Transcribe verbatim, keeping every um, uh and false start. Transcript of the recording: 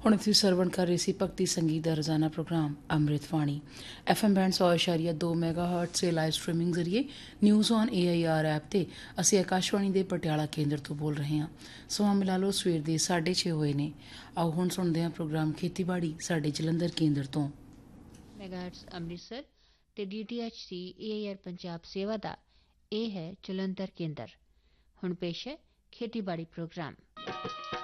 ਹੁਣ ਤੁਸੀਂ ਸਰਵਣ ਕਰ ਰਹੇ ਸੀ ਭਗਤੀ ਸੰਗੀਤ ਦਾ ਰੋਜ਼ਾਨਾ ਪ੍ਰੋਗਰਾਮ ਅੰਮ੍ਰਿਤ ਬਾਣੀ ਐਫ ਐਮ ਬੈਂਡ ਸੌ ਇਸ਼ਾਰੀਆ ਦੋ ਮੈਗਾ ਹਰਟ ਸੇ ਲਾਈਵ ਸਟ੍ਰੀਮਿੰਗ ਜ਼ਰੀਏ news on A I R app ਤੇ ਅਸੀਂ ਆਕਾਸ਼ਵਾਣੀ ਦੇ ਪਟਿਆਲਾ ਕੇਂਦਰ ਤੋਂ ਬੋਲ ਰਹੇ ਹਾਂ। ਸਮਾਂ ਮਿਲਾ ਲਓ ਸਵੇਰ ਦੇ ਸਾਢੇ ਛੇ ਹੋਏ ਨੇ। ਆਓ ਹੁਣ ਸੁਣਦੇ ਹਾਂ ਪ੍ਰੋਗਰਾਮ ਖੇਤੀਬਾੜੀ ਸਾਡੇ ਜਲੰਧਰ ਕੇਂਦਰ ਤੋਂ। ਮੈਗਾਹਰਟਜ਼ ਅੰਮ੍ਰਿਤਸਰ ਤੇ D T H C A I R Punjab ਸੇਵਾ ਦਾ ਇਹ ਹੈ ਜਲੰਧਰ ਕੇਂਦਰ। ਹੁਣ ਪੇਸ਼ ਹੈ ਖੇਤੀਬਾੜੀ ਪ੍ਰੋਗਰਾਮ।